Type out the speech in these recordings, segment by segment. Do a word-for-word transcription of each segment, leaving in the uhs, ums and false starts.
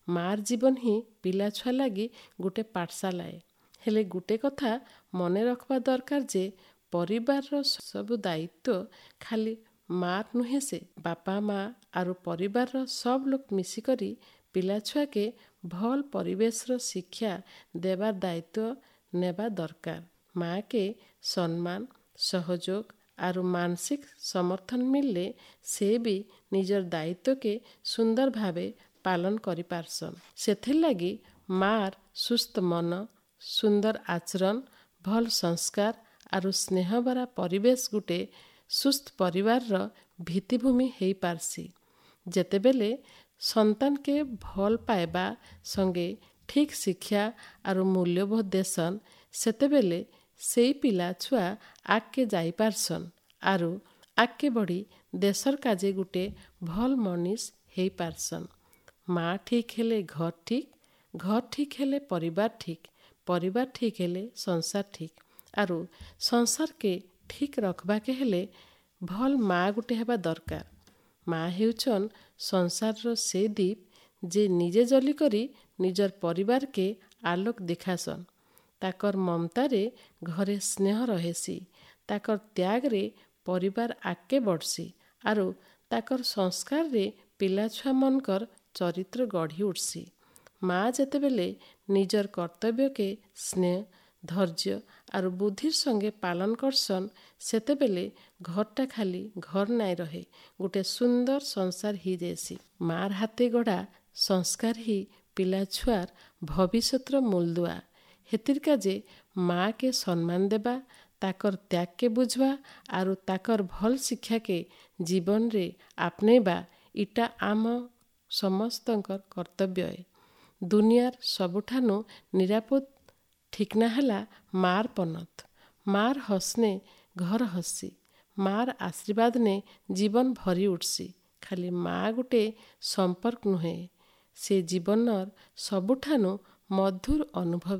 ମାର ଜୀବନ ହିଁ ପିଲା ଛୁଆ ଲାଗି ଗୋଟେ ପାଠଶାଳାଏ। ହେଲେ ଗୋଟେ କଥା ମନେ ରଖବା ଦରକାର ଯେ ପରିବାରର ସବୁ ଦାୟିତ୍ୱ ଖାଲି ମାର ନୁହେଁ। ସେ ବାପା ମା ଆରୁ ପରିବାରର ସବ ଲୋକ ମିଶିକରି ପିଲା ଛୁଆକେ ଭଲ ପରିବେଶର ଶିକ୍ଷା ଦେବାର ଦାୟିତ୍ୱ ନେବା ଦରକାର। ମାକେ ସମ୍ମାନ ସହଯୋଗ ଆରୁ ମାନସିକ ସମର୍ଥନ ମିଳିଲେ ସେ ବି ନିଜର ଦାୟିତ୍ୱକେ ସୁନ୍ଦର ଭାବେ ପାଳନ କରିପାରସନ୍। ସେଥିର୍ଲାଗି ମାର ସୁସ୍ଥ ମନ, ସୁନ୍ଦର ଆଚରଣ, ଭଲ ସଂସ୍କାର ଆରୁ ସ୍ନେହଭରା ପରିବେଶ ଗୋଟେ ସୁସ୍ଥ ପରିବାରର ଭିତ୍ତିଭୂମି ହେଇପାରସି। ଯେତେବେଲେ ସନ୍ତାନକେ ଭଲ ପାଇବା ସଙ୍ଗେ ଠିକ୍ ଶିକ୍ଷା ଆରୁ ମୂଲ୍ୟବୋଧ ଦେସନ୍, ସେତେବେଲେ ସେଇ ପିଲା ଛୁଆ ଆଗକେ ଯାଇପାରସନ୍ ଆରୁ ଆଗକେ ବଢ଼ି ଦେଶର କାଜେ ଗୋଟେ ଭଲ ମନିଷ ହେଇପାରସନ୍। ମା ଠିକ୍ ହେଲେ ଘର ଠିକ୍, ଘର ଠିକ୍ ହେଲେ ପରିବାର ଠିକ୍, ପରିବାର ଠିକ୍ ହେଲେ ସଂସାର ଠିକ୍। ଆରୁ ସଂସାରକେ ଠିକ୍ ରଖବାକେ ହେଲେ ଭଲ ମା ଗୋଟେ ହେବା ଦରକାର। ମା ହେଉଛନ୍ ସଂସାରର ସେ ଦୀପ ଯେ ନିଜେ ଜଲିକରି ନିଜର ପରିବାରକେ ଆଲୋକ ଦେଖାସନ୍। ତାକର ମମତାରେ ଘରେ ସ୍ନେହ ରହେସି, ତାକର ତ୍ୟାଗରେ ପରିବାର ଆଗକେ ବଢ଼ସି ଆରୁ ତାକର ସଂସ୍କାରରେ ପିଲାଛୁଆ ମନକର ଚରିତ୍ର ଗଢ଼ି ଉଠସି। ମା ଯେତେବେଲେ ନିଜର କର୍ତ୍ତବ୍ୟକେ ସ୍ନେହ ଧୈର୍ଯ୍ୟ ଆରୁ ବୁଦ୍ଧିର ସଙ୍ଗେ ପାଳନ କରସନ୍, ସେତେବେଲେ ଘରଟା ଖାଲି ଘର ନାଇଁ ରହେ, ଗୋଟେ ସୁନ୍ଦର ସଂସାର ହେଇଯାଇସି। ମାର ହାତେ ଗଢ଼ା ସଂସ୍କାର ହିଁ ପିଲା ଛୁଆର ଭବିଷ୍ୟତର ମୂଳଦୁଆ। ହେତିର କାଜେ ମାକେ ସମ୍ମାନ ଦେବା, ତାକର ତ୍ୟାଗକେ ବୁଝବା ଆରୁ ତାକର ଭଲ ଶିକ୍ଷାକେ ଜୀବନରେ ଆପନେଇବା, ଇଟା ଆମ ସମସ୍ତଙ୍କର କର୍ତ୍ତବ୍ୟ। ଦୁନିଆର ସବୁଠାନୁ ନିରାପଦ ଠିକନା ହେଲା ମାର ପନତ। ମାର ହସନେ ଘର ହସସି, ମାର ଆଶୀର୍ବାଦ ନେ ଜୀବନ ଭରି ଉଠସି। ଖାଲି ମା ଗୋଟେ ସମ୍ପର୍କ ନୁହେଁ, ସେ ଜୀବନର ସବୁଠାନୁ ମଧୁର ଅନୁଭବ।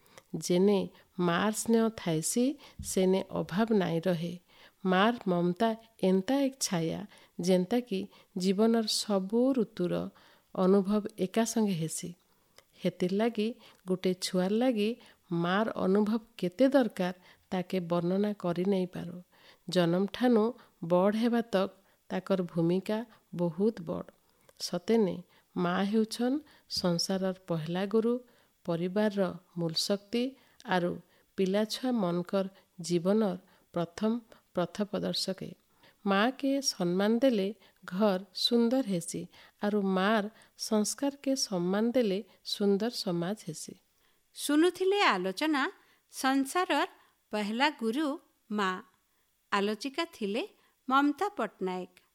ଯେନେ ମାର ସ୍ନେହ ଥାଇସି ସେନେ ଅଭାବ ନାଇଁ ରହେ। ମାର ମମତା ଏନ୍ତା ଏକ ଛାୟା ଯେନ୍ତା କି ଜୀବନର ସବୁ ଋତୁର ଅନୁଭବ ଏକା ସଙ୍ଗେ ହେସି। ହେତିର ଲାଗି ଗୋଟେ ଛୁଆର ଲାଗି ମାର ଅନୁଭବ କେତେ ଦରକାର ତାକେ ବର୍ଣ୍ଣନା କରି ନେଇ ପାରୁ। ଜନମ ଠାନୁ ବଡ଼ ହେବା ତକ ତାକର ଭୂମିକା ବହୁତ ବଡ଼। ସତେନେ ମା ହେଉଛନ୍ ସଂସାରର ପହଲା ଗୁରୁ, ପରିବାରର ମୂଳ ଶକ୍ତି ଆରୁ ପିଲାଛୁଆ ମନକର ଜୀବନର ପ୍ରଥମ ପଥ ପ୍ରଦର୍ଶକ। ମାକେ ସମ୍ମାନ ଦେଲେ ଘର ସୁନ୍ଦର ହେସି ଆରୁ ମାର ସଂସ୍କାରକେ ସମ୍ମାନ ଦେଲେ ସୁନ୍ଦର ସମାଜ ହେସି। ଶୁଣୁଥିଲେ ଆଲୋଚନା ସଂସାରର ପହଲା ଗୁରୁ ମା। ଆଲୋଚିକା ଥିଲେ ମମତା ପଟ୍ଟନାୟକ।